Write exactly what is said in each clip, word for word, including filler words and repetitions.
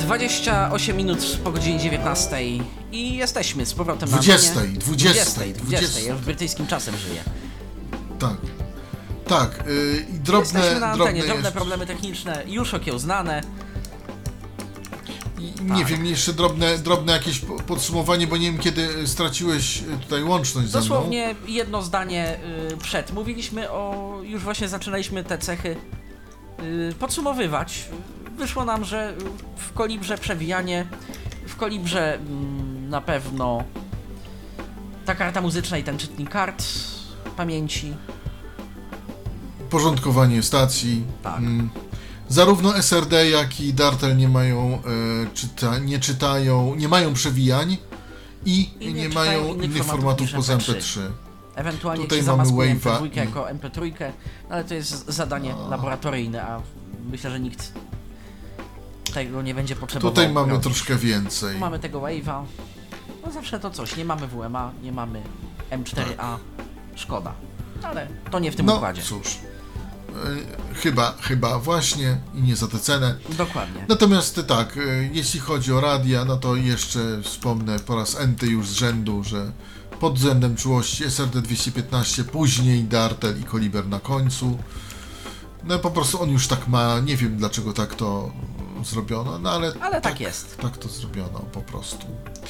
dwadzieścia osiem minut po godzinie dziewiętnastej i jesteśmy z powrotem dwudziestej, na antenie. dwudziestej, dwudziestej, ja już brytyjskim czasem żyję. Tak, tak. Yy, i drobne, jesteśmy na antenie, drobne, drobne jeszcze... problemy techniczne już okiełznane. I, nie tak. wiem, jeszcze drobne, drobne jakieś podsumowanie, bo nie wiem, kiedy straciłeś tutaj łączność ze mną. Dosłownie jedno zdanie yy, przed. Mówiliśmy o... już właśnie zaczynaliśmy te cechy yy, podsumowywać. Wyszło nam, że w kolibrze przewijanie, w kolibrze mm, na pewno ta karta muzyczna i ten czytnik kart pamięci. Porządkowanie stacji. Tak. Mm. Zarówno S R D, jak i Dartel nie mają, e, czyta, nie czytają, nie mają przewijań i, I nie, nie mają innych, innych formatów poza M P trzy. Ewentualnie tutaj jak się mamy zamaskuje Wave'a M P dwa i... jako M P trzy, ale to jest zadanie a... laboratoryjne, a myślę, że nikt tego nie będzie potrzebował. Tutaj mamy robić. troszkę więcej. Tu mamy tego Wave'a. No zawsze to coś. Nie mamy W M A, nie mamy M cztery A. Tak. Szkoda. Ale to nie w tym no, układzie. Cóż. Chyba, chyba właśnie i nie za tę cenę. Dokładnie. Natomiast tak, jeśli chodzi o radia, no to jeszcze wspomnę po raz enty już z rzędu, że pod względem czułości S R D dwieście piętnaście, później Dartel i Koliber na końcu. No po prostu on już tak ma, nie wiem dlaczego tak to zrobiono, no ale, ale tak, tak jest. Tak to zrobiono po prostu.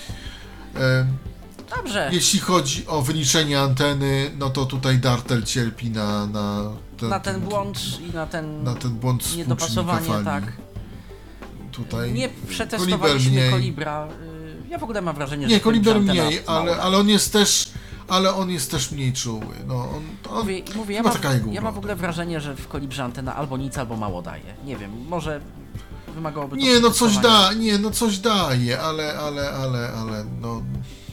E, Dobrze. Jeśli chodzi o wyliczenie anteny, no to tutaj Dartel cierpi na... Na ten, na ten błąd i na ten, na ten błąd niedopasowanie, fali. tak. Tutaj nie przetestowaliśmy Kolibra. Ja w ogóle mam wrażenie, że... Nie, Koliber mniej, ale, ale on jest też... Ale on jest też mniej czuły. No, on, on mówię, mówię, ja, mam, ja mam w ogóle wrażenie, że w Kolibrze antena albo nic, albo mało daje. Nie wiem, może wymagałoby to... Nie, no coś da, nie, no coś daje, ale, ale, ale, ale, no...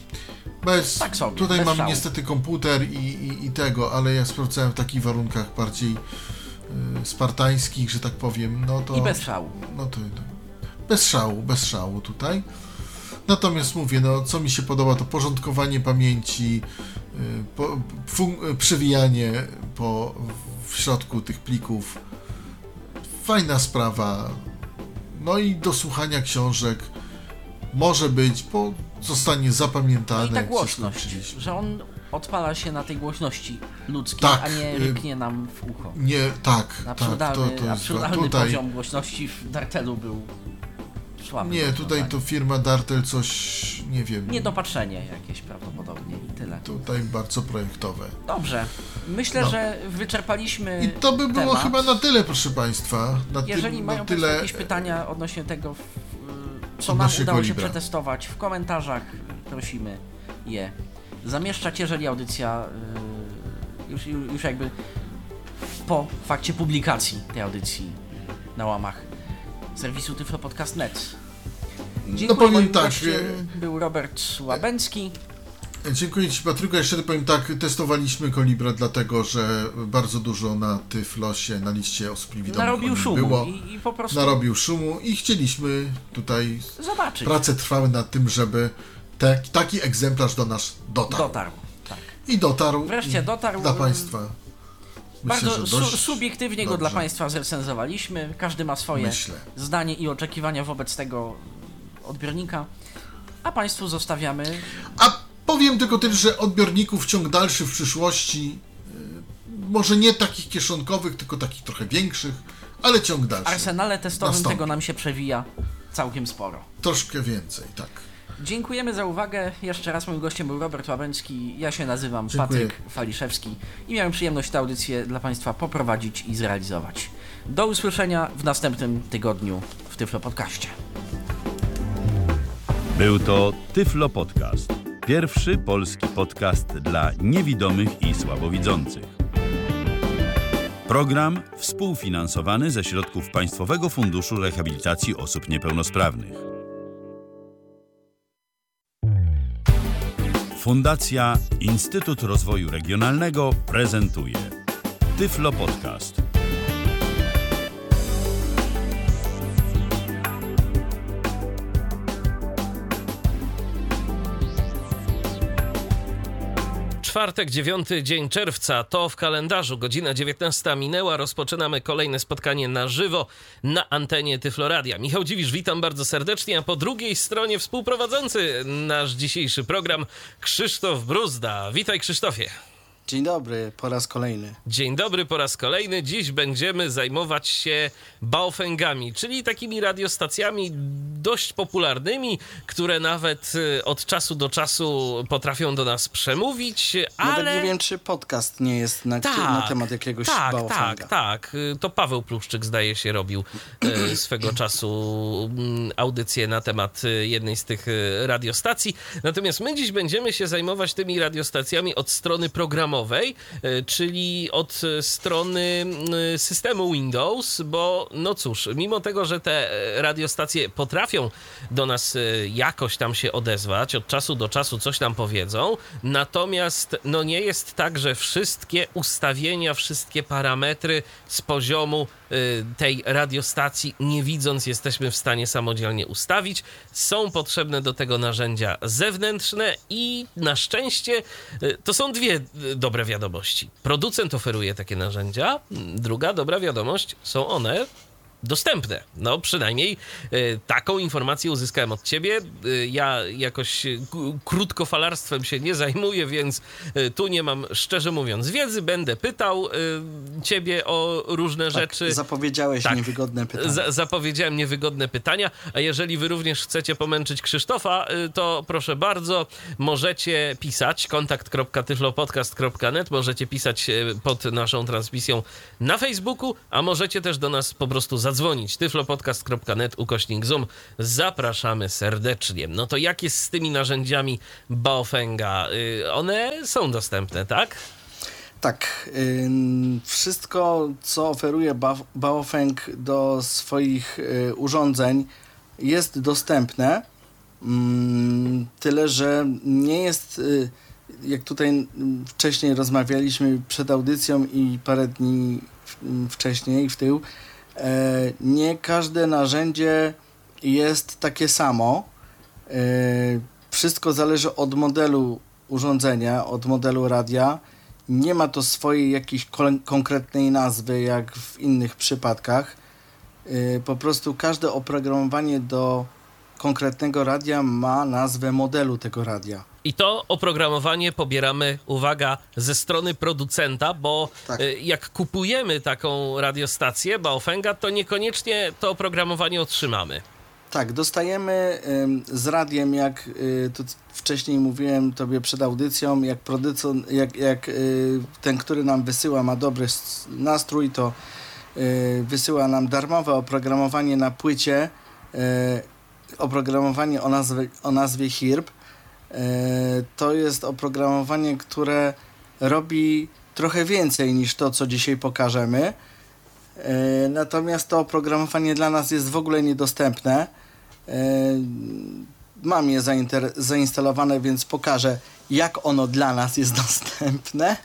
Bez, tak sobie, tutaj bez mam szału. niestety komputer i, i, i tego, ale ja sprawdzałem w takich warunkach bardziej y, spartańskich, że tak powiem, no to... I bez szału. No to, bez szału, bez szału tutaj. Natomiast mówię, no co mi się podoba, to porządkowanie pamięci, y, po, fun- przewijanie po, w środku tych plików. Fajna sprawa. No i do słuchania książek może być, bo zostanie zapamiętane. No i ta głośność, że on odpala się na tej głośności ludzkiej, tak, a nie ryknie nam w ucho. Nie, tak, absurdalny, tak. To, to absurdalny tutaj... poziom głośności w Dartelu był słaby. Nie, tutaj to firma Dartel coś, nie wiem... Niedopatrzenie jakieś prawdopodobnie i tyle. Tutaj bardzo projektowe. Dobrze. Myślę, no. że wyczerpaliśmy I to by było temat. chyba na tyle, proszę Państwa. Na Jeżeli ty, mają na tyle... jakieś pytania odnośnie tego, co odnośnie nam udało Kolibra. się przetestować, w komentarzach prosimy je zamieszczać, jeżeli audycja już, już jakby po fakcie publikacji tej audycji na łamach serwisu tyflo podcast kropka net. Dziękuję. No powiem moim tak. gościem był Robert Łabęcki. Dziękuję Ci, Patryku. Jeszcze powiem tak, testowaliśmy Kolibra, dlatego że bardzo dużo na Tyflosie, na liście osób niewidomych narobił szumu było. I, i po prostu narobił szumu i chcieliśmy tutaj zobaczyć. Prace trwały nad tym, żeby te, taki egzemplarz do nas dotarł. Dotarł, tak. I dotarł. Wreszcie dotarł. Dla Państwa. Myślę, Bardzo że dość su- subiektywnie dobrze. go dla Państwa zrecenzowaliśmy. Każdy ma swoje Myślę. zdanie i oczekiwania wobec tego odbiornika. A Państwu zostawiamy. A powiem tylko tyle, że odbiorników ciąg dalszy w przyszłości, yy, może nie takich kieszonkowych, tylko takich trochę większych, ale ciąg dalszy. W arsenale testowym nastąpi. tego nam się przewija całkiem sporo. Troszkę więcej, tak. Dziękujemy za uwagę. Jeszcze raz moim gościem był Robert Łabęcki. Ja się nazywam Dziękuję. Patryk Faliszewski i miałem przyjemność tę audycję dla Państwa poprowadzić i zrealizować. Do usłyszenia w następnym tygodniu w Tyflo Podcaście. Był to Tyflo Podcast. Pierwszy polski podcast dla niewidomych i słabowidzących. Program współfinansowany ze środków Państwowego Funduszu Rehabilitacji Osób Niepełnosprawnych. Fundacja Instytut Rozwoju Regionalnego prezentuje Tyflo Podcast. czwartek, dziewiąty dzień czerwca, to w kalendarzu, godzina dziewiętnasta minęła, rozpoczynamy kolejne spotkanie na żywo na antenie Tyfloradia. Michał Dziwisz, witam bardzo serdecznie, a po drugiej stronie współprowadzący nasz dzisiejszy program Krzysztof Bruzda. Witaj, Krzysztofie. Dzień dobry, po raz kolejny. Dzień dobry, po raz kolejny. Dziś będziemy zajmować się baofengami, czyli takimi radiostacjami dość popularnymi, które nawet od czasu do czasu potrafią do nas przemówić, ale... Nawet nie wiem, czy podcast nie jest na, tak, na temat jakiegoś tak, baofenga. Tak, tak. To Paweł Pluszczyk, zdaje się, robił e, swego czasu m, audycję na temat jednej z tych radiostacji. Natomiast my dziś będziemy się zajmować tymi radiostacjami od strony programowej, czyli od strony systemu Windows, bo no cóż, mimo tego, że te radiostacje potrafią do nas jakoś tam się odezwać, od czasu do czasu coś nam powiedzą, natomiast no nie jest tak, że wszystkie ustawienia, wszystkie parametry z poziomu tej radiostacji, nie widząc, jesteśmy w stanie samodzielnie ustawić. Są potrzebne do tego narzędzia zewnętrzne i na szczęście to są dwie dobre wiadomości. Producent oferuje takie narzędzia. Druga dobra wiadomość, są one dostępne. No przynajmniej y, taką informację uzyskałem od ciebie. Y, ja jakoś y, krótkofalarstwem się nie zajmuję, więc y, tu nie mam, szczerze mówiąc, wiedzy. Będę pytał y, ciebie o różne tak, rzeczy. Zapowiedziałeś tak, niewygodne pytania. Za, zapowiedziałem niewygodne pytania, a jeżeli wy również chcecie pomęczyć Krzysztofa, y, to proszę bardzo, możecie pisać kontakt kropka tyflopodcast kropka net, możecie pisać y, pod naszą transmisją na Facebooku, a możecie też do nas po prostu zadzwonić. tyflopodcast kropka net ukośnik zoom. Zapraszamy serdecznie. No to jak jest z tymi narzędziami baofenga? Yy, one są dostępne, tak? Tak. Yy, wszystko, co oferuje ba- baofeng do swoich yy, urządzeń, jest dostępne. Yy, tyle, że nie jest, yy, jak tutaj wcześniej rozmawialiśmy przed audycją i parę dni w, wcześniej w tył, nie każde narzędzie jest takie samo. Wszystko zależy od modelu urządzenia, od modelu radia. Nie ma to swojej jakiejś konkretnej nazwy, jak w innych przypadkach. Po prostu każde oprogramowanie do konkretnego radia ma nazwę modelu tego radia. I to oprogramowanie pobieramy, uwaga, ze strony producenta, bo tak. jak kupujemy taką radiostację baofenga, to niekoniecznie to oprogramowanie otrzymamy. Tak, dostajemy y, z radiem, jak y, tu wcześniej mówiłem tobie przed audycją, jak producent, jak, jak y, ten, który nam wysyła, ma dobry nastrój, to y, wysyła nam darmowe oprogramowanie na płycie, y, oprogramowanie o nazwie, o nazwie H I R B. To jest oprogramowanie, które robi trochę więcej niż to, co dzisiaj pokażemy. Natomiast to oprogramowanie dla nas jest w ogóle niedostępne. Mam je zainter- zainstalowane, więc pokażę, jak ono dla nas jest dostępne.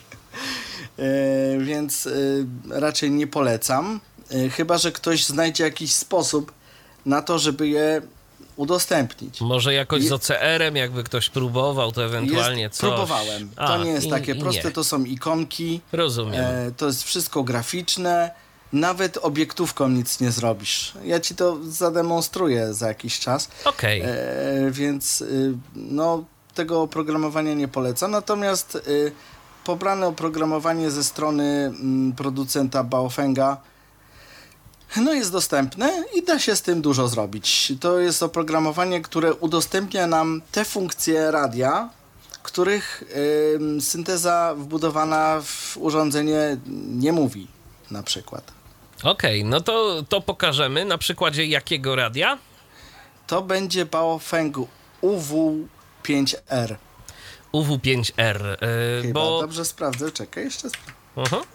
Więc raczej nie polecam. Chyba że ktoś znajdzie jakiś sposób na to, żeby je udostępnić. Może jakoś z O C R-em, jakby ktoś próbował, to ewentualnie jest, coś. Próbowałem. A, to nie jest i, takie i proste, nie. To są ikonki. Rozumiem. E, to jest wszystko graficzne. Nawet obiektówką nic nie zrobisz. Ja ci to zademonstruję za jakiś czas. Okej. Okay. E, więc y, no, tego oprogramowania nie polecam. Natomiast y, pobrane oprogramowanie ze strony y, producenta baofenga no jest dostępne i da się z tym dużo zrobić. To jest oprogramowanie, które udostępnia nam te funkcje radia, których y, synteza wbudowana w urządzenie nie mówi, na przykład. Okej, okay, no to, to pokażemy. Na przykładzie jakiego radia? To będzie baofeng U W pięć R. U W pięć R. Yy, Chyba bo... dobrze sprawdzę, czekaj, jeszcze sprawdzę. Uh-huh.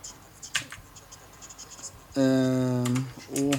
U...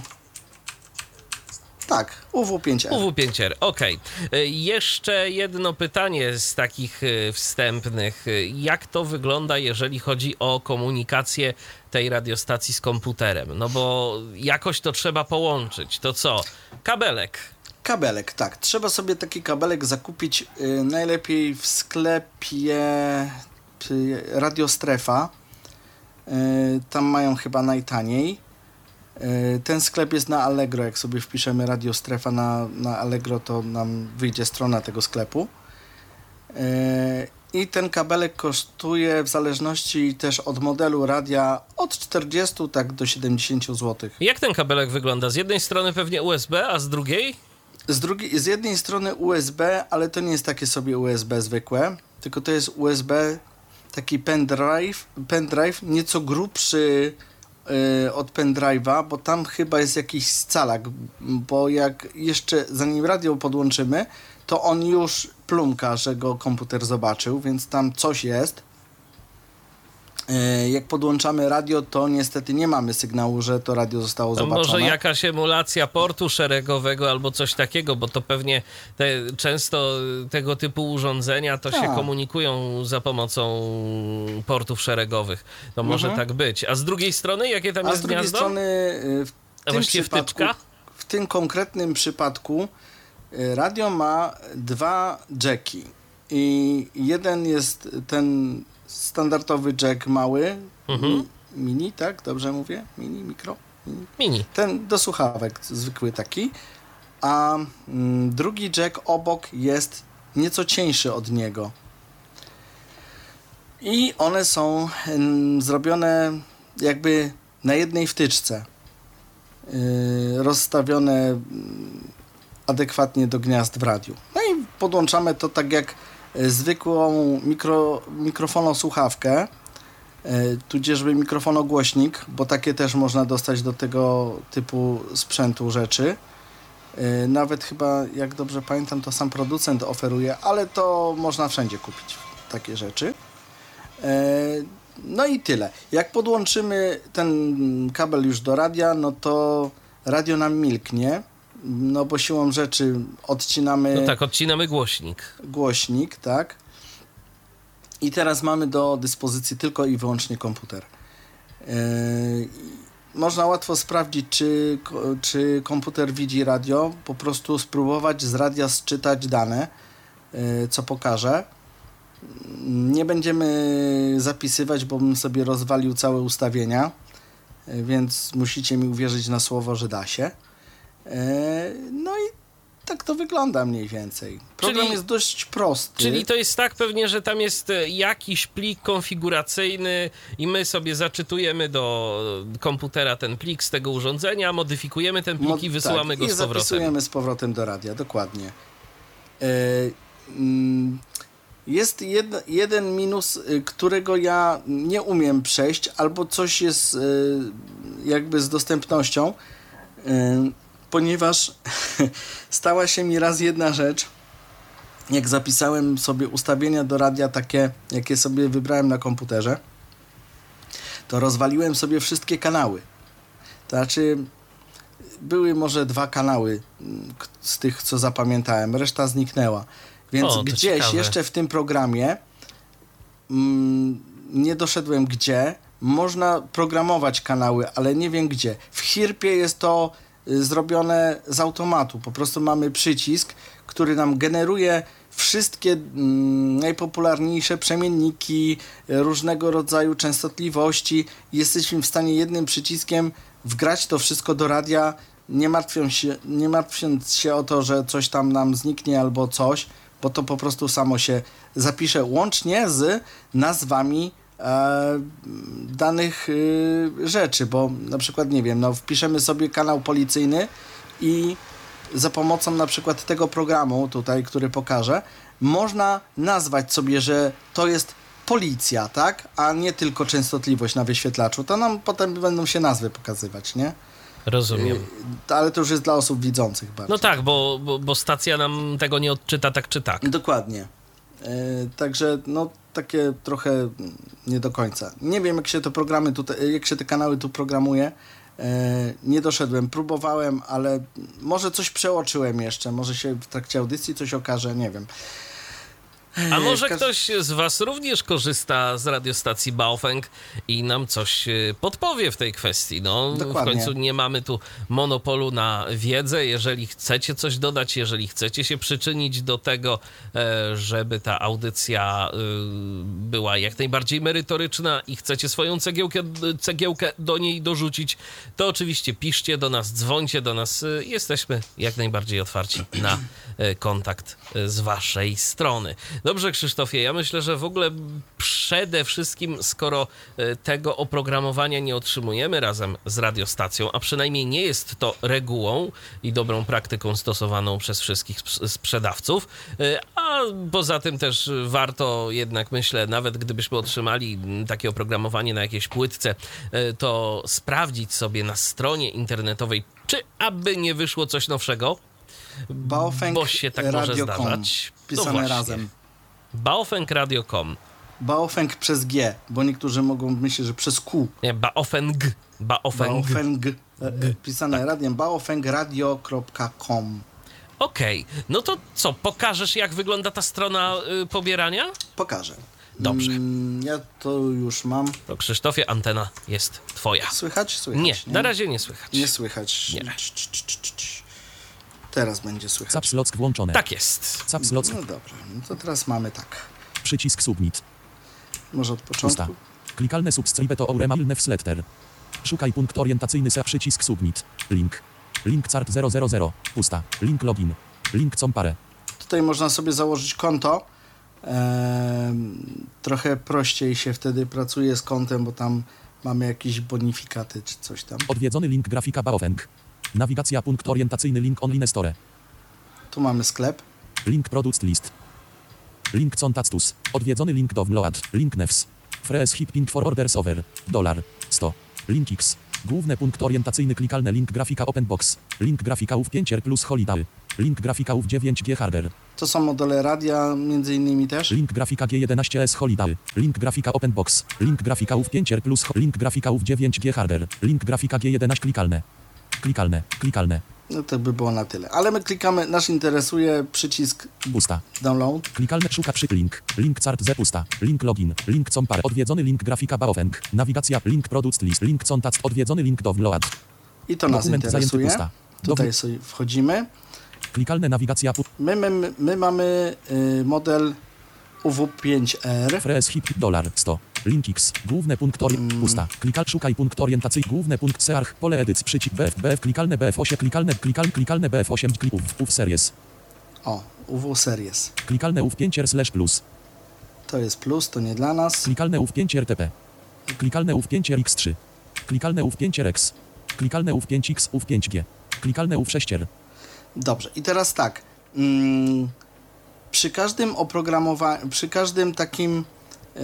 Tak, U W pięć R. U W pięć R, okej. Okay. Jeszcze jedno pytanie z takich wstępnych. Jak to wygląda, jeżeli chodzi o komunikację tej radiostacji z komputerem? No bo jakoś to trzeba połączyć. To co? Kabelek. Kabelek, tak. Trzeba sobie taki kabelek zakupić y, najlepiej w sklepie Radio Strefa. Tam mają chyba najtaniej. Ten sklep jest na Allegro. Jak sobie wpiszemy Radio Strefa na, na Allegro, to nam wyjdzie strona tego sklepu. I ten kabelek kosztuje w zależności też od modelu radia od czterdziestu tak do siedemdziesięciu złotych. Jak ten kabelek wygląda? Z jednej strony pewnie U S B, a z drugiej? Z, drugiej, z jednej strony U S B, ale to nie jest takie sobie U S B zwykłe, tylko to jest U S B taki pendrive, pendrive nieco grubszy yy, od pendrive'a, bo tam chyba jest jakiś scalak, bo jak jeszcze zanim radio podłączymy, to on już plumka, że go komputer zobaczył, więc tam coś jest. Yy, jak podłączamy radio, to niestety nie mamy sygnału, że to radio zostało To zobaczone. może jakaś emulacja portu szeregowego albo coś takiego, bo to pewnie te, często tego typu urządzenia to się Tak. komunikują za pomocą portów szeregowych. To może Mhm. tak być. A z drugiej strony, jakie tam A jest z drugiej gniazdo? strony yy, w A tym właściwie przypadku, wtyczka? w tym konkretnym przypadku y, radio ma dwa jacki i jeden jest ten standardowy jack mały, Mhm. mi- mini, tak? Dobrze mówię? Mini, mikro? Mini. Mini. Ten do słuchawek, zwykły taki, a mm, drugi jack obok jest nieco cieńszy od niego. I one są mm, zrobione jakby na jednej wtyczce. Yy, rozstawione mm, adekwatnie do gniazd w radiu. No i podłączamy to tak jak y, zwykłą mikro, mikrofonosłuchawkę, y, tudzieżby mikrofonogłośnik, bo takie też można dostać do tego typu sprzętu rzeczy. Y, nawet chyba, jak dobrze pamiętam, to sam producent oferuje, ale to można wszędzie kupić takie rzeczy. Y, No i tyle. Jak podłączymy ten kabel już do radia, no to radio nam milknie, no bo siłą rzeczy odcinamy No tak, odcinamy głośnik. głośnik, tak? I teraz mamy do dyspozycji tylko i wyłącznie komputer. Yy, można łatwo sprawdzić, czy, ko- czy komputer widzi radio, po prostu spróbować z radia sczytać dane, yy, co pokażę. Nie będziemy zapisywać, bo bym sobie rozwalił całe ustawienia, yy, więc musicie mi uwierzyć na słowo, że da się. Yy, no i tak to wygląda mniej więcej. Program Czyli- jest dość prosty. Czyli to jest tak pewnie, że tam jest e, jakiś plik konfiguracyjny i my sobie zaczytujemy do komputera ten plik z tego urządzenia, modyfikujemy ten plik Mod- i wysyłamy tak, go i z powrotem. zapisujemy z powrotem do radia, dokładnie. Yy, mm, Jest jed, jeden minus, y, którego ja nie umiem przejść, albo coś jest y, jakby z dostępnością, y, ponieważ stała się mi raz jedna rzecz, jak zapisałem sobie ustawienia do radia takie, jakie sobie wybrałem na komputerze, to rozwaliłem sobie wszystkie kanały. To znaczy, były może dwa kanały mm, k- z tych, co zapamiętałem, reszta zniknęła. Więc O, to gdzieś ciekawe. jeszcze w tym programie, mm, nie doszedłem gdzie, można programować kanały, ale nie wiem gdzie. W Hirpie jest to y, zrobione z automatu. Po prostu mamy przycisk, który nam generuje wszystkie mm, najpopularniejsze przemienniki, y, różnego rodzaju częstotliwości. Jesteśmy w stanie jednym przyciskiem wgrać to wszystko do radia, nie martwiąc się, nie martwiąc się o to, że coś tam nam zniknie albo coś, bo to po prostu samo się zapisze łącznie z nazwami e, danych y, rzeczy, bo na przykład, nie wiem, no wpiszemy sobie kanał policyjny i za pomocą na przykład tego programu tutaj, który pokażę, można nazwać sobie, że to jest policja, tak? A nie tylko częstotliwość na wyświetlaczu. To nam potem będą się nazwy pokazywać, nie? Rozumiem. Y, ale to już jest dla osób widzących bardziej. No tak, bo, bo, bo stacja nam tego nie odczyta tak czy tak. Dokładnie. E, także no takie trochę mm, nie do końca. Nie wiem jak się te programy tutaj, jak się te kanały tu programuje. E, nie doszedłem, próbowałem, ale może coś przeoczyłem jeszcze, może się w trakcie audycji coś okaże, nie wiem. A może Każ- ktoś z was również korzysta z radiostacji Baofeng i nam coś e, podpowie w tej kwestii? No, Dokładnie. w końcu nie mamy tu monopolu na wiedzę. Jeżeli chcecie coś dodać, jeżeli chcecie się przyczynić do tego, e, żeby ta audycja e, była jak najbardziej merytoryczna i chcecie swoją cegiełkę, cegiełkę do niej dorzucić, to oczywiście piszcie do nas, dzwońcie do nas. E, Jesteśmy jak najbardziej otwarci na e, kontakt e, z waszej strony. Dobrze, Krzysztofie, ja myślę, że w ogóle przede wszystkim, skoro e, tego oprogramowania nie otrzymujemy razem z radiostacją, a przynajmniej nie jest to regułą i dobrą praktyką stosowaną przez wszystkich sp- sprzedawców, e, a poza tym też warto jednak, myślę, nawet gdybyśmy otrzymali m, takie oprogramowanie na jakiejś płytce, e, to sprawdzić sobie na stronie internetowej, czy aby nie wyszło coś nowszego, Baofeng bo się tak może Radio kropka com. zdarzać. No Pisane właśnie. razem. Baofeng Radio kropka com. Baofeng przez G, bo niektórzy mogą myśleć, że przez Q. Nie, Baofeng. Baofeng. Baofeng. e, e, Pisane radiem. Baofeng radio kropka com. Okej, no to co, pokażesz, jak wygląda ta strona y, pobierania? Pokażę. Dobrze. Mm, ja to już mam. To Krzysztofie, antena jest twoja. Słychać? Słychać. Nie, na razie nie słychać. Nie słychać. Nie. Cz, cz, cz, cz, cz. Teraz będzie słychać. Caps Lock włączone. Tak jest. Caps Lock. No dobra, no to teraz mamy tak. Przycisk submit. Może od Pusta. początku. Klikalne subscribe to Aurema newsletter. Szukaj punkt orientacyjny se przycisk submit. Link. Link cart zero zero zero. Pusta. Link login. Link compare. Tutaj można sobie założyć konto. Ehm, trochę prościej się wtedy pracuje z kontem, bo tam mamy jakieś bonifikaty czy coś tam. Odwiedzony link grafika Baofeng. Nawigacja punkt orientacyjny link online store. Tu mamy sklep. Link product list. Link contactus. Odwiedzony link download. Link nefs. Fresh shipping for orders over. Dolar. sto. Link X. Główny punkt orientacyjny klikalny link grafika open box. Link grafika U W pięć R plus holiday. Link grafika U W dziewięć G hardware. To są modele radia między innymi też. Link grafika G jedenaście S holiday. Link grafika open box. Link grafika U W pięć R plus. Link grafika U W dziewięć G hardware. Link grafika G jedenaście klikalne. Klikalne. Klikalne. No to by było na tyle. Ale my klikamy, nas interesuje przycisk Pusta. download. Klikalne szuka przy link. Link cart z pusta. Link login. Link compare. Odwiedzony link grafika Baofeng. Nawigacja. Link product list. Link contact. Odwiedzony link download. I to nas Dokument zajęty interesuje. pusta. Tutaj Dowy- sobie wchodzimy. Klikalne nawigacja. Pu- My, my, my mamy y, model U W pięć R. Fresh hip dolar sto. Link X. Główny punkt ori- pusta. Klikal szukaj punkt orientacyjny. Główny punkt search. Pole edycji. Przycisk B F. B F. Klikalne B F osiem. Klikalne. Klikal. Klikalne B F osiem. Klików. U W series. O, U W series. Klikalne U W pięć R slash plus. To jest plus, to nie dla nas. Klikalne U W pięć R T P. Klikalne U W pięć R X trzy. Klikalne U W pięć R X. Klikalne U W pięć X. U W pięć G. Klikalne U W sześć R. Dobrze, i teraz tak. Mm, przy każdym oprogramowaniu, przy każdym takim e,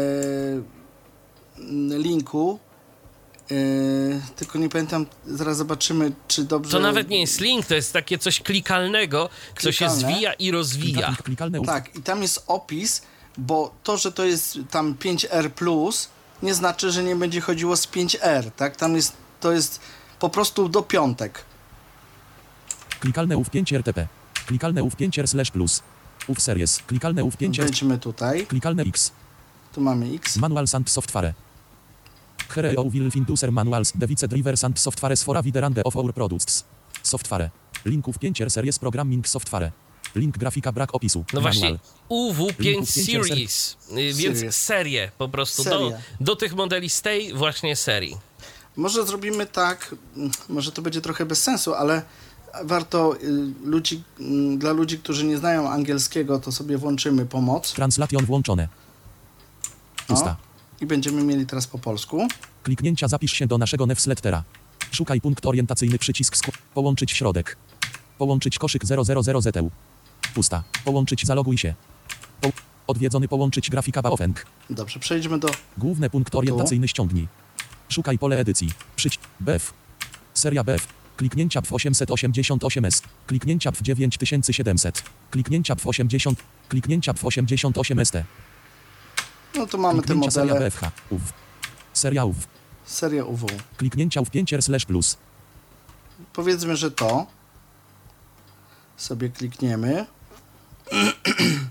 linku, e, tylko nie pamiętam, zaraz zobaczymy, czy dobrze... To nawet nie jest link, to jest takie coś klikalnego, co się Klikalne. zwija i rozwija. Klika- Klikalne U W. Tak, i tam jest opis, bo to, że to jest tam pięć R plus, nie znaczy, że nie będzie chodziło z pięć R, tak? Tam jest, to jest po prostu do piątek. Klikalne U W pięć R T P. Klikalne U W pięć R slash plus. U W series. Klikalne U W pięć R. Wejdźmy tutaj, Klikalne X. tu mamy X. Manuals and software. Here you will find user manuals, device drivers and softwares for a wide range of our products. Software. Link U W pięć R series programming software. Link grafika brak opisu. No Manual. właśnie, U W pięć Linku pięć Series, y, więc Series. serię po prostu do, Serię. do tych modeli z tej właśnie serii. Może zrobimy tak, mm, może to będzie trochę bez sensu, ale warto y, ludzi, y, dla ludzi, którzy nie znają angielskiego, to sobie włączymy pomoc. Translation włączone. Pusta. O, i będziemy mieli teraz po polsku. Kliknięcia zapisz się do naszego newslettera. Szukaj punkt orientacyjny przycisk sk- Połączyć środek. Połączyć koszyk zero zero zero Z E U. Pusta. Połączyć zaloguj się. Po- odwiedzony połączyć grafika Baofeng. Dobrze, przejdźmy do... Główny punkt orientacyjny ściągnij. Szukaj pole edycji. Przyć B F. Seria B F. Kliknięcia w osiemset osiemdziesiąt osiem S. Kliknięcia w dziewięć tysięcy siedemset. Kliknięcia w osiemdziesiąt. Kliknięcia w osiemdziesiąt osiem S T. No to mamy te Kliknięcia seria B modele, F H. U W. Seria U W. seria U W. Kliknięcia w pięć R slash plus. Powiedzmy, że to sobie klikniemy.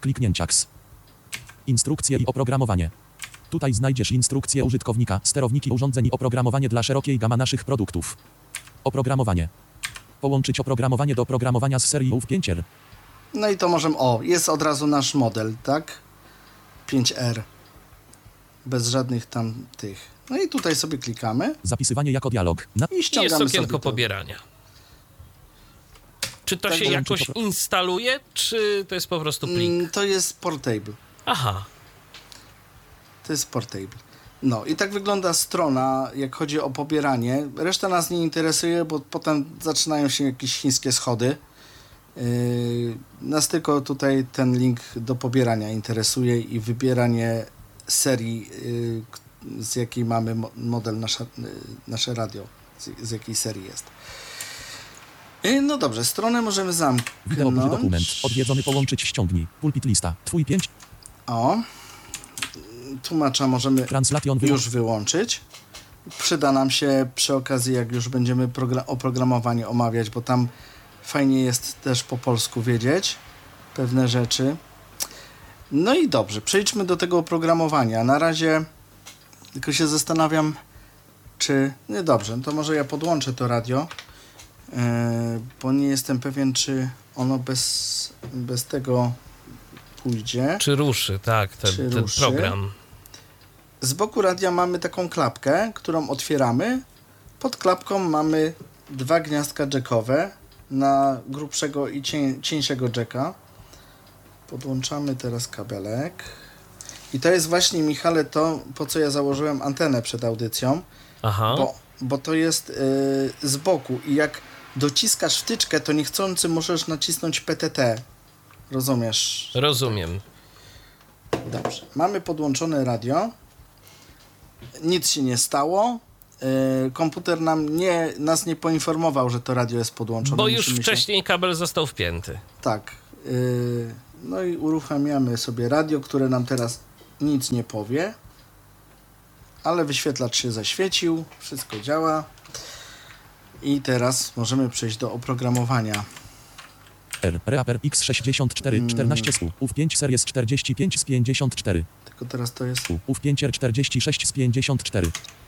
Kliknięciaks. Instrukcje i oprogramowanie. Tutaj znajdziesz instrukcje użytkownika, sterowniki urządzeń i oprogramowanie dla szerokiej gama naszych produktów. Oprogramowanie. Połączyć oprogramowanie do oprogramowania z serii U W pięć R. No i to możemy... O, jest od razu nasz model, tak? pięć R. Bez żadnych tam tych. No i tutaj sobie klikamy Zapisywanie jako dialog. Na... i I jest ściągamy okienko sobie to. pobierania. Czy to Tak, się że- jakoś instaluje, czy to jest po prostu plik? Mm, To jest portable. Aha, To jest portable. No i tak wygląda strona, jak chodzi o pobieranie. Reszta nas nie interesuje, bo potem zaczynają się jakieś chińskie schody. Yy, nas tylko tutaj ten link do pobierania interesuje i wybieranie serii, yy, k- z jakiej mamy mo- model, nasza, yy, nasze radio, z, z jakiej serii jest. Yy, no dobrze, stronę możemy Wideo push dokument. zamknąć. Odwiedzony połączyć ściągnij. Pulpit lista. Twój pięć. O, tłumacza możemy Translation wyłącz. już wyłączyć. Przyda nam się przy okazji, jak już będziemy progra- oprogramowanie omawiać, bo tam fajnie jest też po polsku wiedzieć pewne rzeczy. No i dobrze, przejdźmy do tego oprogramowania. Na razie tylko się zastanawiam, czy... Nie, dobrze, no to może ja podłączę to radio, yy, bo nie jestem pewien, czy ono bez, bez tego pójdzie. czy ruszy, tak, ten, Czy ten ruszy? program. Z boku radia mamy taką klapkę, którą otwieramy. Pod klapką mamy dwa gniazdka jackowe na grubszego i cień, cieńszego jacka. Podłączamy teraz kabelek. I to jest właśnie, Michale, to, po co ja założyłem antenę przed audycją, Aha, bo, bo to jest yy, z boku i jak dociskasz wtyczkę, to niechcący możesz nacisnąć P T T. Rozumiesz? rozumiem. Dobrze. Mamy podłączone radio. Nic się nie stało. Yy, komputer nam nie, nas nie poinformował, że to radio jest podłączone. Bo już Musimy się- wcześniej kabel został wpięty. Tak. Yy, no i uruchamiamy sobie radio, które nam teraz nic nie powie. Ale wyświetlacz się zaświecił. Wszystko działa. I teraz możemy przejść do oprogramowania. R. Reaper X sześćdziesiąt cztery czternaście S U. U W pięć Series czterdzieści pięć z pięćdziesiąt cztery. Tylko teraz to jest... U. U W pięć R czterdzieści sześć z pięćdziesiąt cztery.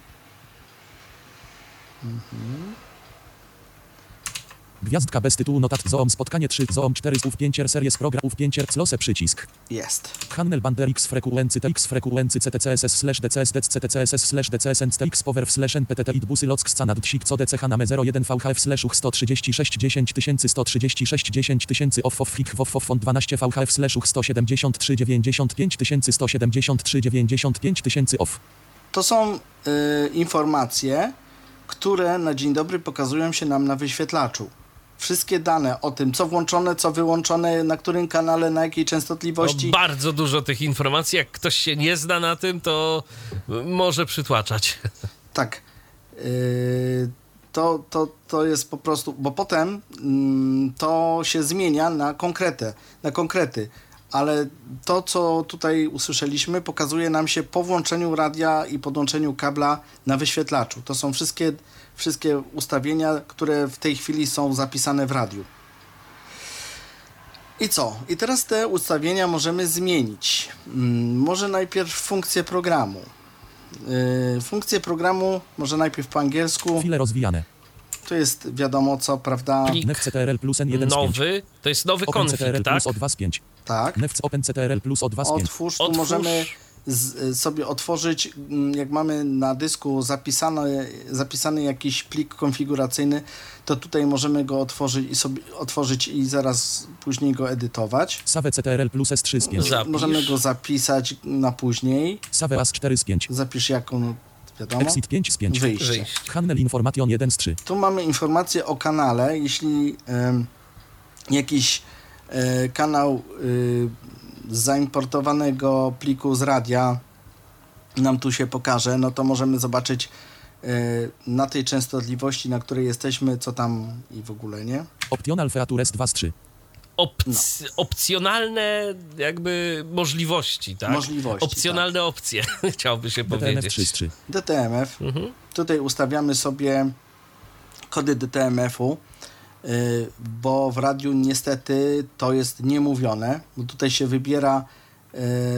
Gwiazdka bez tytułu notat Zoom spotkanie trzy Zoom cztery U W pięć R Series program U W pięć R close przycisk. Jest. Handel bander X frekuency T X frekuency C T C S S slash D C S D C T C S S slash D C S N C X power slash N P T T it busy lock scanad dsik co D C H name zero jeden V H F slash sto trzydzieści sześć dziesięć tysięcy sto trzydzieści sześć dziesięć tysięcy off off fik woff off font dwanaście V H F slash sto siedemdziesiąt trzy dziewięćdziesiąt pięć tysięcy sto siedemdziesiąt trzy dziewięćdziesiąt pięć tysięcy off. To są y, informacje, które na dzień dobry pokazują się nam na wyświetlaczu. Wszystkie dane o tym, co włączone, co wyłączone, na którym kanale, na jakiej częstotliwości. No, bardzo dużo tych informacji. Jak ktoś się nie zna na tym, to może przytłaczać. Tak. Yy, to, to, to jest po prostu, bo potem mm, to się zmienia na konkretę, na konkrety. Ale to, co tutaj usłyszeliśmy, pokazuje nam się po włączeniu radia i podłączeniu kabla na wyświetlaczu. To są wszystkie, wszystkie ustawienia, które w tej chwili są zapisane w radiu. I co? I teraz te ustawienia możemy zmienić. Mm, może najpierw funkcję programu. Yy, funkcję programu może najpierw po angielsku. File rozwijane. To jest wiadomo co, prawda? Plik Nef C T R L plus N jeden z pięć. nowy, to jest nowy Open C T R L konfig, tak? plus O dwa z pięć. Tak. Nef Open C T R L plus O dwa z pięć. Otwórz, tu Otwórz. możemy z, y, sobie otworzyć, mm, jak mamy na dysku zapisany, zapisany jakiś plik konfiguracyjny, to tutaj możemy go otworzyć i sobie otworzyć i zaraz później go edytować. Save C T R L plus S trzy z pięć. Zapisz. Możemy go zapisać na później. Save A S cztery z pięć. Zapisz jaką, no, wiadomo, Exit pięć z pięć. wyjście. Wyjść. Handel Information jeden z trzy. Tu mamy informację o kanale. Jeśli em, jakiś e, kanał y, z zaimportowanego pliku z radia nam tu się pokaże, no to możemy zobaczyć e, na tej częstotliwości, na której jesteśmy, co tam i w ogóle, nie? Optional Features dwa z trzy. Opc- opcjonalne jakby możliwości, tak? Możliwości, Opcjonalne opcje, chciałby się D T M F trzy powiedzieć. z trzy. D T M F. Mhm. Tutaj ustawiamy sobie kody D T M F-u. y, bo w radiu niestety to jest niemówione, bo tutaj się wybiera y,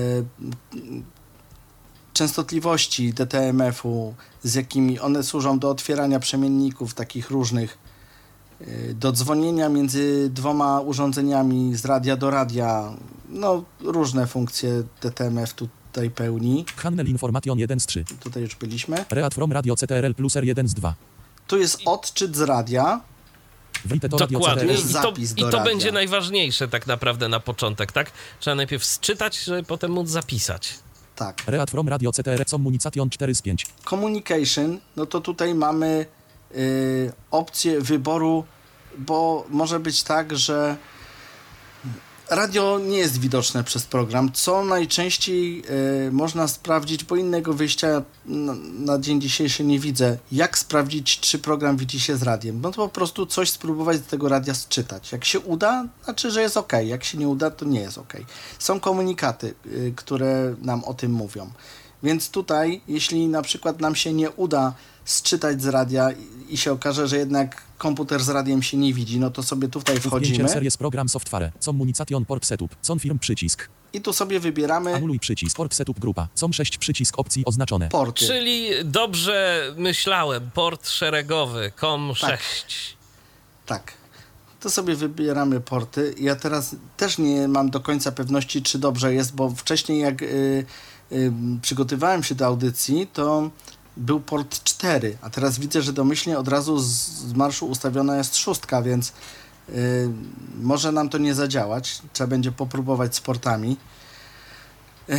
częstotliwości D T M F-u, z jakimi one służą do otwierania przemienników takich różnych, y, do dzwonienia między dwoma urządzeniami z radia do radia, no różne funkcje D T M F tutaj pełni. Handel Information jeden z trzy. Tutaj już byliśmy. Read from Radio C T R L plus R jeden z dwa. Tu jest odczyt z radia. Write to Radio Dokładnie. C T R L. jest I to, zapis do i to radia. będzie najważniejsze tak naprawdę na początek, tak? Trzeba najpierw sczytać, żeby potem móc zapisać. Tak. Read from Radio C T R L Communication cztery z pięć. Communication, no to tutaj mamy y, opcję wyboru, bo może być tak, że radio nie jest widoczne przez program, co najczęściej y, można sprawdzić, bo innego wyjścia na, na dzień dzisiejszy nie widzę, jak sprawdzić, czy program widzi się z radiem. No to po prostu coś spróbować z tego radia sczytać. Jak się uda, znaczy, że jest ok. Jak się nie uda, to nie jest ok. Są komunikaty, y, które nam o tym mówią. Więc tutaj, jeśli na przykład nam się nie uda sczytać z radia i, i się okaże, że jednak komputer z radiem się nie widzi, no to sobie tutaj wchodzimy Series program software. Communication port setup. Com firm przycisk. i tu sobie wybieramy Anuluj przycisk. Port setup grupa. Com sześć przycisk opcji oznaczone. porty. Czyli dobrze myślałem, port szeregowy, com sześć. Tak. To sobie wybieramy porty. Ja teraz też nie mam do końca pewności, czy dobrze jest, bo wcześniej jak y, y, przygotowywałem się do audycji, to był port cztery, a teraz widzę, że domyślnie od razu z, z marszu ustawiona jest szóstka, więc y, może nam to nie zadziałać. Trzeba będzie popróbować z portami. Yy,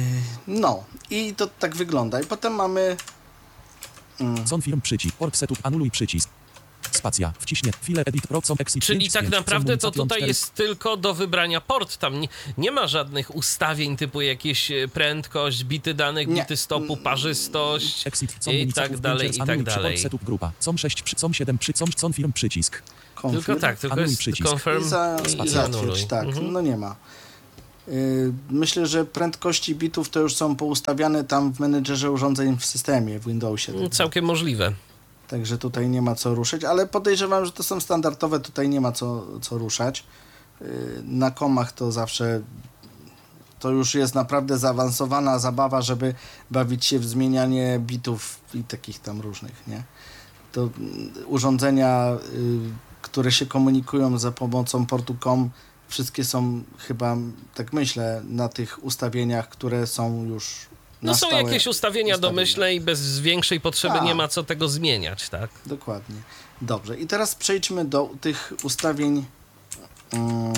no i to tak wygląda. I potem mamy mm, Com firm przycisk. Port setup. Anuluj przycisk. Spacja. Wciśnie. File edit pro com exit Czyli pięć z tak pięć. naprawdę to Communication tutaj cztery. jest tylko do wybrania port. Tam nie, nie ma żadnych ustawień typu jakieś e, prędkość, bity danych, Nie. bity stopu, parzystość Exit. i Communication tak dalej, pięć, i tak anuluj przy dalej. Port setup grupa. Com sześć przy com siedem przy com, com firm przycisk. confirm. Tylko tak, tylko Anuluj jest przycisk. confirm I, za, i i zanuluj. zatwierdź, tak, Mhm. no nie ma. Yy, myślę, że prędkości bitów to już są poustawiane tam w menedżerze urządzeń w systemie, w Windowsie. Mm, Całkiem możliwe. Także tutaj nie ma co ruszyć, ale podejrzewam, że to są standardowe, tutaj nie ma co, co ruszać. Yy, na komach to zawsze to już jest naprawdę zaawansowana zabawa, żeby bawić się w zmienianie bitów i takich tam różnych, nie? To mm, urządzenia, y, które się komunikują za pomocą portu com, wszystkie są chyba, tak myślę, na tych ustawieniach, które są już na No są stałe jakieś ustawienia ustawione. domyślne i bez większej potrzeby Tak. nie ma co tego zmieniać, tak? Dokładnie. Dobrze. I teraz przejdźmy do tych ustawień. Mm,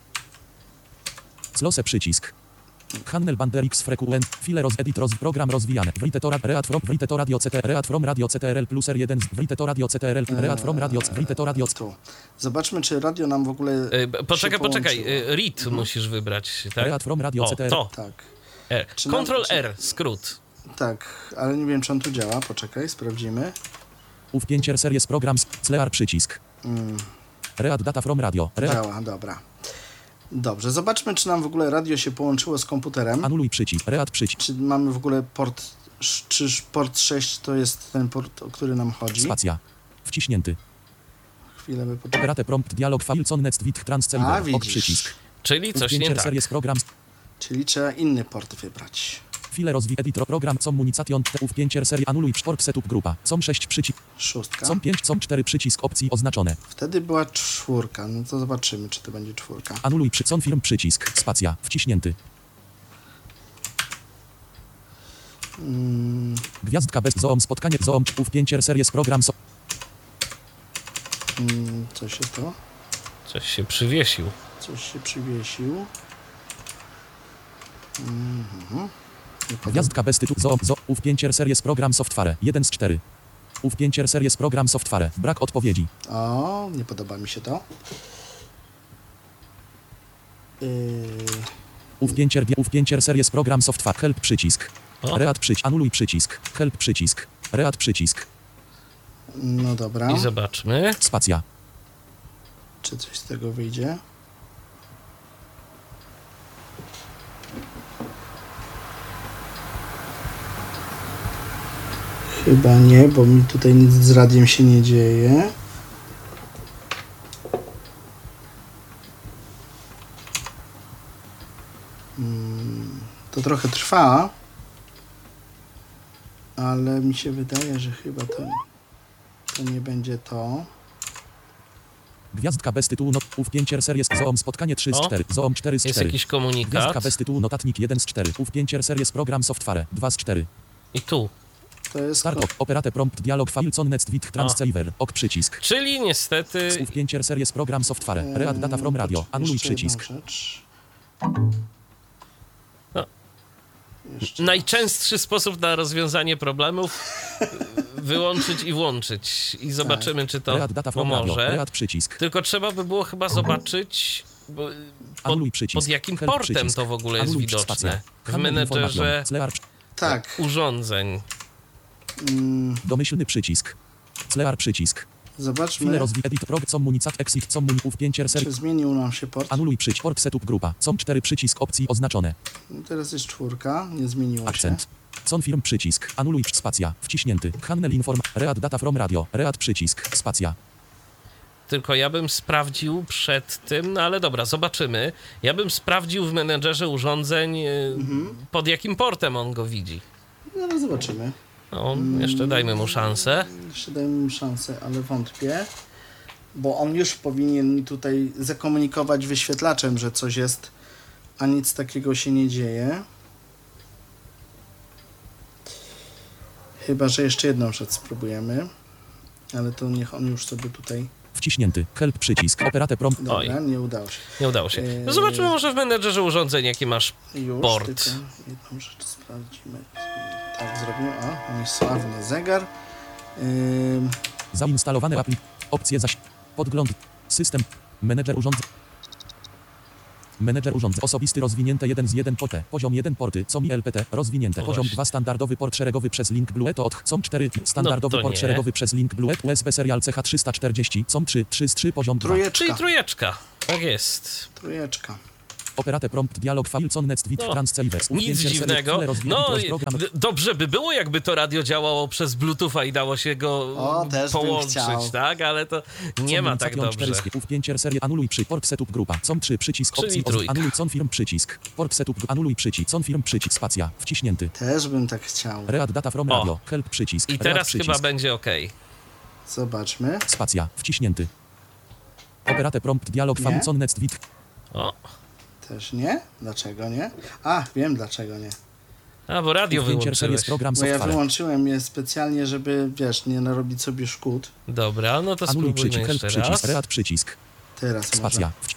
Close przycisk. Handel Bander X Frequent. File roz edit roz program rozwijane. Write to read from write to radio C T read from radio C T R L plus R jeden. Write to radio C T R L read from radio write to radio. tu. Zobaczmy, czy radio nam w ogóle. E, b- Poczekaj, się poczekaj. połączyło. e, Read musisz wybrać, tak? Read from radio O, C T R L. to. Tak, R. Czy nam- Control czy- R, skrót. tak, ale nie wiem, czy on tu działa. Poczekaj, sprawdzimy. Ów pięć series programs. Clear przycisk. Mm, Read data from radio. Read. działa, dobra. Dobrze, zobaczmy, czy nam w ogóle radio się połączyło z komputerem. Anuluj przycisk. Read przycisk. Czy mamy w ogóle port. sz- Czy port sześć to jest ten port, o który nam chodzi? Spacja. Wciśnięty. Chwilę by poczekać. Operate prompt dialog file con next with A, transceiver. Ok widzisz. przycisk. Czyli Ów coś nie pięć tak. series programs. Czyli trzeba inny port wybrać. File rozwij editor program communication. Ów pięć serii anuluj port setup grupa. Com sześć przycisk. Szóstka. Com pięć, com cztery przycisk opcji oznaczone. Wtedy była czwórka. No to zobaczymy, czy to będzie czwórka. Anuluj przy com firm przycisk. Spacja. Wciśnięty. Mm, Gwiazdka bez zoom. Spotkanie zoom. Ów pięć series program. So mm, coś się to? Coś się przywiesił. Coś się przywiesił. Mhm. Nie podoba- Gwiazdka bez tytułu. Zoom. Zo. Ów pięć series program software. jeden z czterech. Ów pięć series program software. Brak odpowiedzi. O, nie podoba mi się to. Yy, Ów pięć Ów pięć series program software. Help przycisk. O. Read przycisk. Anuluj przycisk. Help przycisk. Read przycisk. no dobra. I zobaczmy. Spacja. Czy coś z tego wyjdzie? Chyba nie, bo mi tutaj nic z radiem się nie dzieje. Mm, to trochę trwa, ale mi się wydaje, że chyba to, to nie będzie to. Gwiazdka bez tytułu not... Ówpięcier series Zoom spotkanie trzy z O, czterech. Zoom cztery z Jest czterech. jakiś komunikat. Gwiazdka bez tytułu notatnik jeden z czterech. Ówpięcier series program software dwa z czterech. I tu. To jest Start ko- op, operate prompt dialog file con next with transceiver. Ok przycisk. Czyli niestety Ówpięcier series program software. Read data from radio. Anuluj Jeszcze jedną przycisk. rzecz. No. Jeszcze najczęstszy sposób na rozwiązanie problemów wyłączyć i włączyć. I zobaczymy, czy to Read data from radio. pomoże. Read przycisk. Tylko trzeba by było chyba zobaczyć, bo- pod, Anuluj przycisk. pod jakim Help portem przycisk. to w ogóle jest Anuluj widoczne. spacja. W Handel menedżerze informacją. Slear przy- Tak. urządzeń. Mm, Domyślny przycisk. Slear przycisk. File zobaczmy, rozwij edit prog communicat exit communi ówpięcier ser. czy zmienił nam się port. Anuluj przycisk. Org setup grupa. Com cztery przycisk opcji oznaczone. No teraz jest czwórka, nie zmieniło się. Akcent. Confirm przycisk. Anuluj przy- spacja. Wciśnięty. Handel inform. Read data from radio. Read przycisk. Spacja. Tylko ja bym sprawdził przed tym, no ale dobra, zobaczymy. Ja bym sprawdził w menedżerze urządzeń, y, pod jakim portem on go widzi. No, no zobaczymy. No, jeszcze dajmy mu szansę. Jeszcze dajmy mu szansę, ale wątpię. Bo on już powinien mi tutaj zakomunikować wyświetlaczem, że coś jest, a nic takiego się nie dzieje. Chyba że jeszcze jedną rzecz spróbujemy. Ale to niech on już sobie tutaj... Wciśnięty. Help przycisk. Operate prompt. Dobra, Oj. nie udało się. Nie udało się. No Eee. zobaczmy może w menedżerze urządzeń, jakie masz. Już, Port. tylko jedną rzecz sprawdzimy. Tak zrobimy. O, mój sławny zegar. Ym, Zainstalowane aplik. Opcje zaś. Podgląd. System. Menedżer urządzeń. Menedżer urządzeń. Osobisty rozwinięte jeden z jeden P T. Poziom jeden porty. C O M I L P T. Rozwinięte. No Poziom właśnie. dwa standardowy port szeregowy przez link Bluetooth od C O M cztery. Standardowy No to port nie. szeregowy przez link Bluetooth U S B serial C H trzysta czterdzieści. C O M trzy. trzy z trzy. Poziom dwa. Czyli trójeczka. trójeczka. Tak jest. Trójeczka. Operate prompt dialog file con next with No, transceiver. Nic Ówpięcie serii dziwnego. chwilę rozwijany No, program- program. d- dobrze by było, jakby to radio działało przez Bluetootha i dało się go O, też bym połączyć, chciał. tak? Ale to nie ma tak dobrze. Ówpięcie serii anuluj przy port setup grupa. C O M trzy przycisk Czyli opcji. trójka. Anuluj confirm przycisk. Port setup anuluj przycisk. Confirm przycisk. Spacja. Wciśnięty. Też bym tak chciał. Read data from O. radio. Help przycisk. I Read teraz przycisk. chyba będzie ok. Zobaczmy. Spacja. Wciśnięty. Operate prompt dialog Nie. file con next with. O, Też nie? Dlaczego nie? A, wiem dlaczego nie. a bo radio Ówpięcie serii wyłączyłeś. program Bo ja software. wyłączyłem je specjalnie, żeby, wiesz, nie narobić sobie szkód. Dobra, no to Anuluj spróbujmy przycisk. Help jeszcze przycisk. raz. Read przycisk. Teraz Spacja. może.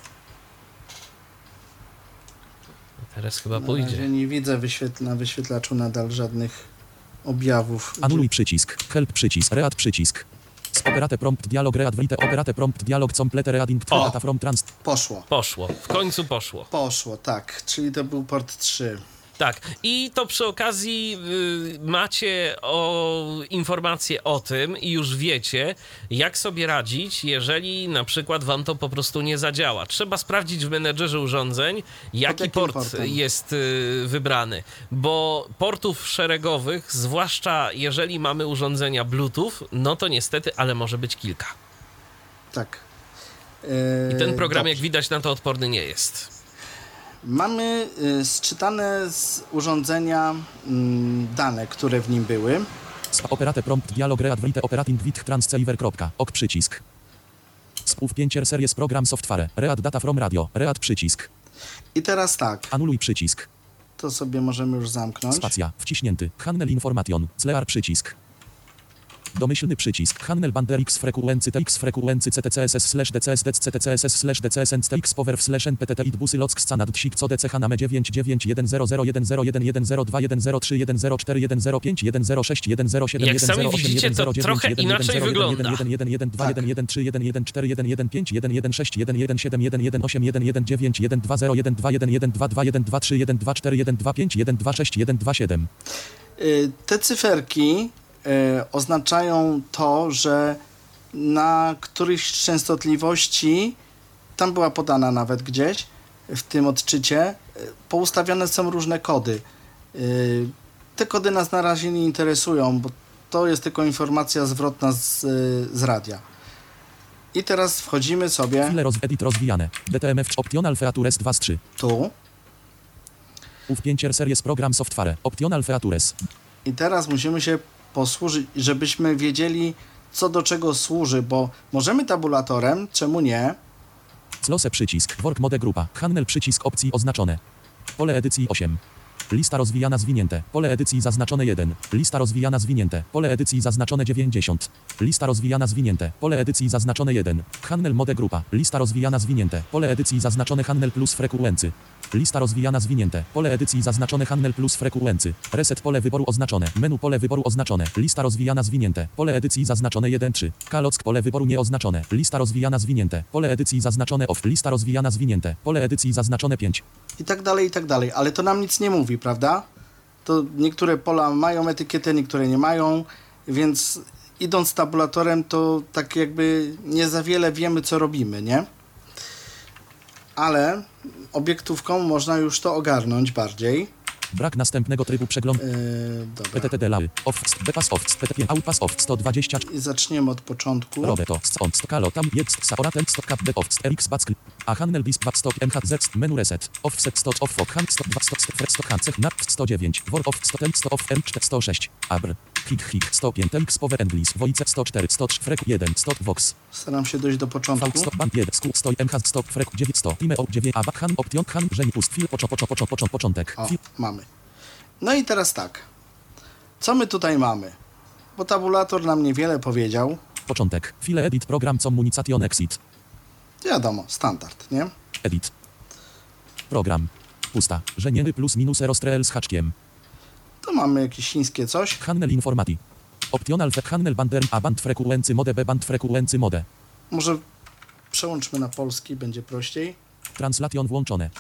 Teraz chyba Na pójdzie. razie nie widzę wyświetl- na wyświetlaczu nadal żadnych objawów. Anuluj przycisk. Help przycisk. Read przycisk. Operate prompt dialog read write. Operate prompt dialog complete reading O. data from trans. Poszło. Poszło, w końcu poszło. Poszło, tak. Czyli to był port trzy. Tak, i to przy okazji y, macie o, informacje o tym i już wiecie, jak sobie radzić, jeżeli na przykład wam to po prostu nie zadziała. Trzeba sprawdzić w menedżerze urządzeń, jaki jakim port portem? jest y, wybrany, bo portów szeregowych, zwłaszcza jeżeli mamy urządzenia Bluetooth, no to niestety, ale może być kilka. Tak. I ten Eee, program, dobrze. jak widać, na to odporny nie jest. Mamy y, sczytane z urządzenia mm, dane, które w nim były. Sp- Operate prompt dialog read write operating with transceiver. Ok przycisk. Ówpięcie series program software. Read data from radio. Read przycisk. I teraz tak, Anuluj przycisk. to sobie możemy już zamknąć. Spacja. Wciśnięty. Handel information. Slear przycisk. Domyślny przycisk. Handel bander x frekuency tx frekuency ctcss slash dcs dec ctcss slash dcs tx power slash nptt it busy lock scanad dsik co dch name dziewięć dziewięć jeden zero zero jeden zero jeden jeden zero dwa jeden zero trzy jeden zero cztery jeden zero pięć jeden zero sześć jeden zero siedem Jak jeden sami zero osiem widzicie, jeden to zero dziewięć trochę jeden inaczej jeden zero wygląda. jeden jeden jeden dwa Tak. jeden jeden trzy jeden jeden cztery jeden jeden pięć jeden jeden sześć jeden jeden siedem jeden jeden osiem jeden jeden dziewięć jeden dwa zero jeden dwa jeden jeden dwa dwa jeden dwa trzy jeden dwa cztery jeden dwa pięć jeden dwa sześć jeden dwa siedem. Y, Te cyferki y, oznaczają to, że na którejś z częstotliwości, tam była podana nawet gdzieś w tym odczycie, y, poustawione są różne kody. Y, Te kody nas na razie nie interesują, bo to jest tylko informacja zwrotna z, y, z radia. I teraz wchodzimy sobie File roz edit rozwijane. D T M F optional features dwa z trzy. tu. Wpięcie series program software. Optional features. I teraz musimy się posłużyć, żebyśmy wiedzieli, co do czego służy, bo możemy tabulatorem, czemu nie? Close przycisk. Work mode grupa. Handel przycisk opcji oznaczone. Pole edycji osiem. Lista rozwijana zwinięte. Pole edycji zaznaczone jeden. Lista rozwijana zwinięte. Pole edycji zaznaczone dziewięćdziesiąt. Lista rozwijana zwinięte. Pole edycji zaznaczone jeden. Handel mode grupa. Lista rozwijana zwinięte. Pole edycji zaznaczone handel plus frekuency. Lista rozwijana zwinięte. Pole edycji zaznaczone handel plus frekuency. Reset pole wyboru oznaczone. Menu pole wyboru oznaczone. Lista rozwijana zwinięte. Pole edycji zaznaczone jeden trzy. Kalock pole wyboru nieoznaczone. Lista rozwijana zwinięte. Pole edycji zaznaczone off. Lista rozwijana zwinięte. Pole edycji zaznaczone pięć. I tak dalej, i tak dalej. Ale to nam nic nie mówi, prawda? To niektóre pola mają etykietę, niektóre nie mają, więc idąc tabulatorem, to tak jakby nie za wiele wiemy, co robimy, nie? Ale obiektówką można już to ogarnąć bardziej. Brak następnego trybu przeglądu. Yy, dobra. P T T D lawy. Off. Bypass off. P T T Outpass off. sto dwadzieścia. I zaczniemy od początku. Robeto. On. Kalo. Tam. Jest. Saoratem. Stop. Cap. Off. Rx. Back. A handel bis. Back. Stop. M H Z. Menu reset. Offset. Stop. Off. Hand. Stop. dwa. Stop. Stop. Stop. Hand. Nap. sto dziewięć. Wor. Off. Stop. Stop. Off. M cztery. sto sześć. Abr. Hik. Hik. sto pięć. Telx. Power Englis. Wojce. sto cztery. sto trzy. Frek. jeden. Stop. Vox. Staram się dojść do V. początku. Stop. Band. jeden. Skup. Stoi. M H Z. Stop. Frek. dziewięć. sto. Time. O. dziewięć. A. Back. Hand. Option. Hand. Żeni. Pust. Fil. Poczo. Poczo. Poczo. Poczo. Początek. O, Fil. mamy. No i teraz tak. Co my tutaj mamy? Bo tabulator nam niewiele powiedział. Początek. File edit. Program communication exit. Wiadomo, standard, nie? Edit. Program. Pusta. Żenieny plus minus erostrel z haczkiem. To mamy jakieś chińskie coś. Handel informati. Optional fe handel bander a band frekuency mode b band frekuency mode. Może przełączmy na polski, będzie prościej. Translation włączone.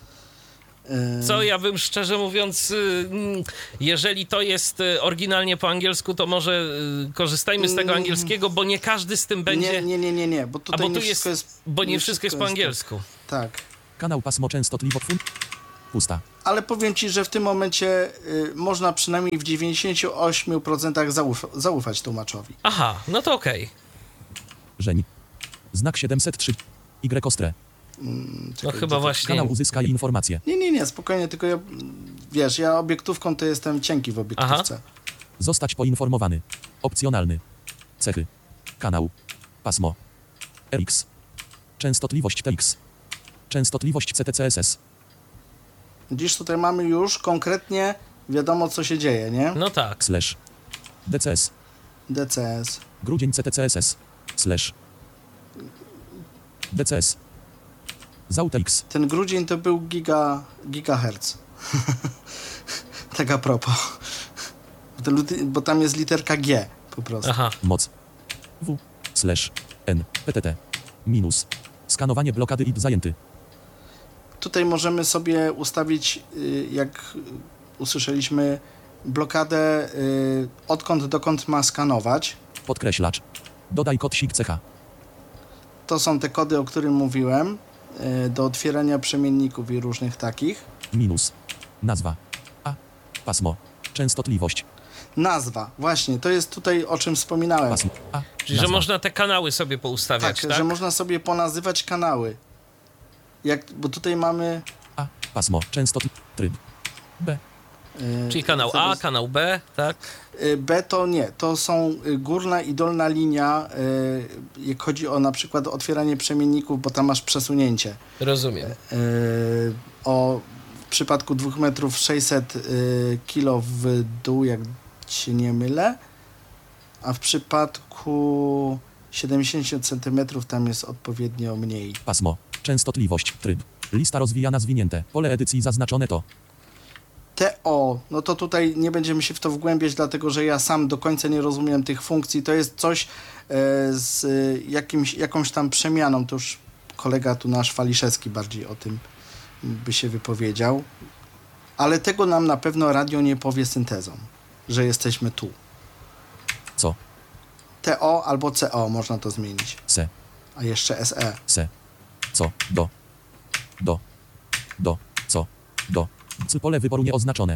Yy, Co ja bym szczerze mówiąc, y, mm, jeżeli to jest y, oryginalnie po angielsku, to może y, korzystajmy z tego angielskiego, bo nie każdy z tym będzie. Nie, nie, nie, nie, nie, bo A tutaj bo nie tu wszystko jest, jest... bo nie wszystko jest po angielsku. Tak. Kanał pasmo częstotliwość fun. Pusta. Ale powiem Ci, że w tym momencie y, można przynajmniej w dziewięćdziesięciu ośmiu procentach zauf- zaufać tłumaczowi. Aha, no to okej. Żeń. Znak siedemset trzy. Y ostre. Mm, No czekaj, chyba gdzie to- właśnie. Kanał uzyskaj informacje. Nie, nie, nie, spokojnie, tylko ja, wiesz, ja obiektówką to jestem cienki w obiektówce. Zostać poinformowany. Opcjonalny. Cechy. Kanał. Pasmo. R X. Częstotliwość T X. Częstotliwość C T C S S. Dziś tutaj mamy już konkretnie wiadomo, co się dzieje, nie? No tak. Slash. D C S. D C S. Grudzień C T C S S. Slash. D C S. Zaut X. Ten grudzień to był giga, gigahertz. Tak a propos. Bo, to, luty- bo tam jest literka G po prostu. Aha. Moc. W. Slash. N. P T T. Minus. Skanowanie blokady I D zajęty. Tutaj możemy sobie ustawić, y, jak usłyszeliśmy, blokadę y, odkąd dokąd ma skanować. Podkreślacz. Dodaj kod S I G C H. To są te kody, o którym mówiłem, y, do otwierania przemienników i różnych takich. Minus. Nazwa. A. Pasmo. Częstotliwość. Nazwa, właśnie, to jest tutaj, o czym wspominałem. Pasmo. A. Czyli, że Nazwa. można te kanały sobie poustawiać, Tak, tak? że można sobie ponazywać kanały. Jak, bo tutaj mamy... A. Pasmo. Częstot. Tryb. B. y, Czyli kanał A, zaraz- kanał B, tak? Y, B to nie, to są y, górna i dolna linia, y, jak chodzi o na przykład otwieranie przemienników, bo tam masz przesunięcie. Rozumiem. Y, o, w przypadku dwóch metrów sześćset y, kilo w dół, jak się nie mylę, a w przypadku siedemdziesiąt centymetrów tam jest odpowiednio mniej. Pasmo. Częstotliwość. Tryb. Lista rozwijana zwinięte. Pole edycji zaznaczone to. T O, no to tutaj nie będziemy się w to wgłębiać, dlatego że ja sam do końca nie rozumiem tych funkcji. To jest coś e, z e, jakimś, jakąś tam przemianą. To już kolega tu nasz Waliszewski bardziej o tym by się wypowiedział. Ale tego nam na pewno radio nie powie syntezą, że jesteśmy tu. Co? T O albo C O można to zmienić. Se. A jeszcze S E. Se. Co? Do. Do. Do. Co? Do. C. Pole wyboru nieoznaczone.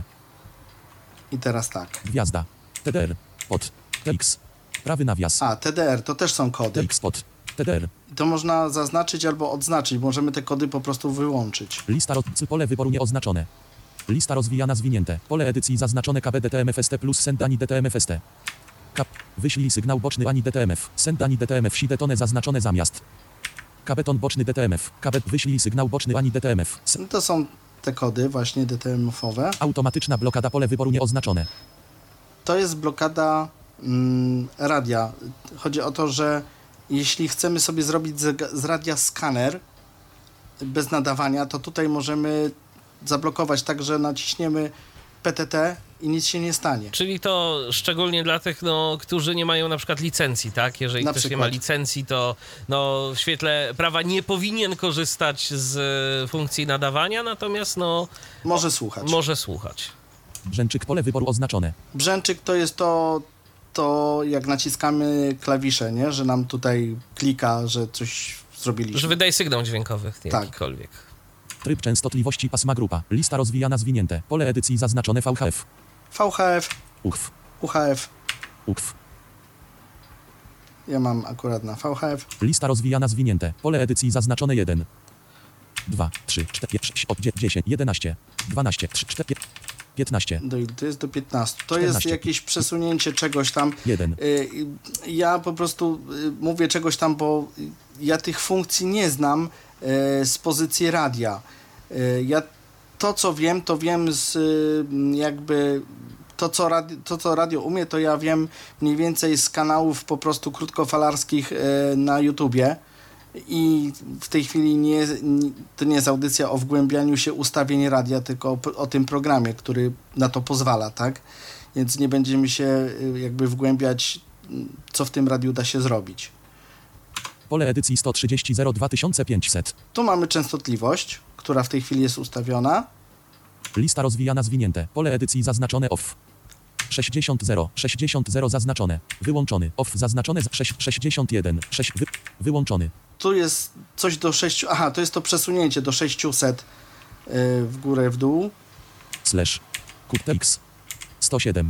I teraz tak. Gwiazda. T D R. Pod. T X. Prawy nawias. A, T D R to też są T kody. X pod. T D R. I to można zaznaczyć albo odznaczyć. Możemy te kody po prostu wyłączyć. Lista roz... C. Pole wyboru nieoznaczone. Lista rozwijana zwinięte. Pole edycji zaznaczone K B D T M F S T plus send ani D T M F S T. Kap. Wyślij sygnał boczny ani D T M F. Send ani D T M F si detone zaznaczone zamiast. Kabeton boczny D T M F. Kabet wyślij sygnał boczny ani D T M F. S- No to są te kody właśnie D T M F-owe. Automatyczna blokada pole wyboru nieoznaczone. To jest blokada mm, radia. Chodzi o to, że jeśli chcemy sobie zrobić z, z radia skaner bez nadawania, to tutaj możemy zablokować tak, że naciśniemy P T T i nic się nie stanie. Czyli to szczególnie dla tych, no, którzy nie mają na przykład licencji, tak? Jeżeli Na ktoś przykład. nie ma licencji, to no, w świetle prawa nie powinien korzystać z e, funkcji nadawania, natomiast no, Może słuchać. może słuchać. Brzęczyk pole wyboru oznaczone. Brzęczyk to jest to, to jak naciskamy klawisze, nie? Że nam tutaj klika, że coś zrobiliśmy. Że wydaje sygnał dźwiękowy, Tak. jakikolwiek. Tryb częstotliwości pasma grupa. Lista rozwijana zwinięte. Pole edycji zaznaczone V H F. V H F, U H F. U H F. U K W. Ja mam akurat na V H F. Lista rozwijana zwinięte. Pole edycji zaznaczone jeden. dwa, trzy, cztery, sześć, dziesięć, jedenaście, dwanaście, trzy, cztery, piętnaście. Do ile to jest? Do piętnastu. To czternaście. jest jakieś przesunięcie czegoś tam. jeden. Y, Ja po prostu y, mówię czegoś tam, bo ja tych funkcji nie znam y, z pozycji radia. Y, Ja to, co wiem, to wiem z y, jakby to co, radio, to, co radio umie, to ja wiem mniej więcej z kanałów po prostu krótkofalarskich y, na YouTubie. I w tej chwili nie, nie, to nie jest audycja o wgłębianiu się ustawień radia, tylko o, o tym programie, który na to pozwala, tak? Więc nie będziemy się y, jakby wgłębiać, co w tym radiu da się zrobić. Pole edycji sto trzydzieści zero dwa tysiące pięćset. Tu mamy częstotliwość, która w tej chwili jest ustawiona. Lista rozwijana zwinięte. Pole edycji zaznaczone off. sześćdziesiąt zero, sześćdziesiąt zero zaznaczone. Wyłączony. Off zaznaczone z sześć- sześćdziesiąt jeden. sześć wy, wyłączony. Tu jest coś do sześciu. Aha, to jest to przesunięcie do sześciuset y, w górę, w dół. Slash. Q T X. sto siedem.